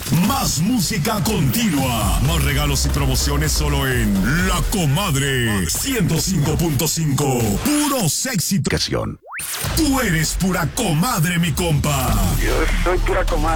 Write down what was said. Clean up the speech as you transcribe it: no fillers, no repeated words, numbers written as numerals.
Más música continua. Más regalos y promociones solo en La Comadre 105.5. Puros éxitos. Tú eres pura comadre, mi compa. Yo soy pura comadre.